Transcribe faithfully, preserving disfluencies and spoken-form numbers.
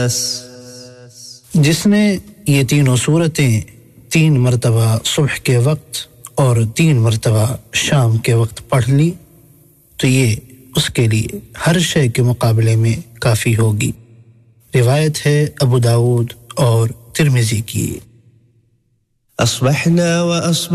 जिसने ये तीनों सूरतें तीन मर्तबा सुबह के वक्त और तीन मर्तबा शाम के वक्त पढ़ ली तो ये उसके लिए हर शय के मुकाबले में काफ़ी होगी। रिवायत है अबू दाऊद और तिर्मिज़ी की। अस्बहना व